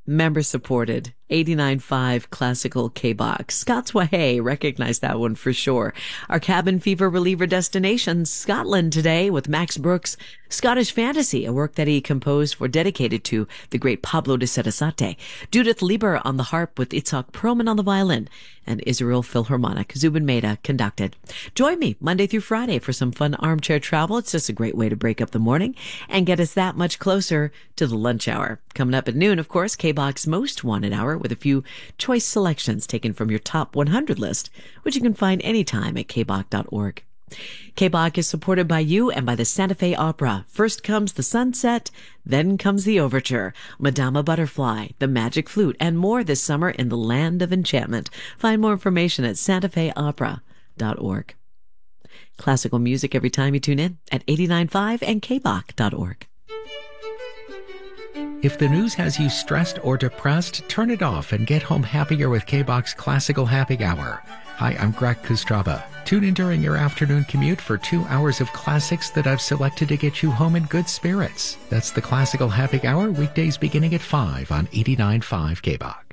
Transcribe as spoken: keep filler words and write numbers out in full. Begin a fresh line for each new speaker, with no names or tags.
Member supported. eighty-nine point five Classical K-Box. Scots Wha Hae, recognize that one for sure. Our cabin fever reliever destination, Scotland today with Max Brooks' Scottish Fantasy, a work that he composed for dedicated to the great Pablo de Sarasate. Judith Lieber on the harp with Itzhak Perlman on the violin, and Israel Philharmonic. Zubin Mehta conducted. Join me Monday through Friday for some fun armchair travel. It's just a great way to break up the morning and get us that much closer to the lunch hour. Coming up at noon, of course, K-Box Most Wanted Hour with a few choice selections taken from your top one hundred list, which you can find anytime at k b o c dot org. K B O C is supported by you and by the Santa Fe Opera. First comes the sunset, then comes the overture, Madama Butterfly, the Magic Flute, and more this summer in the Land of Enchantment. Find more information at santa fe opera dot org. Classical music every time you tune in at eighty-nine point five and k b o c dot org.
If the news has you stressed or depressed, turn it off and get home happier with K B O C's Classical Happy Hour. Hi, I'm Greg Kustraba. Tune in during your afternoon commute for two hours of classics that I've selected to get you home in good spirits. That's the Classical Happy Hour, weekdays beginning at five on eighty-nine point five K B O C.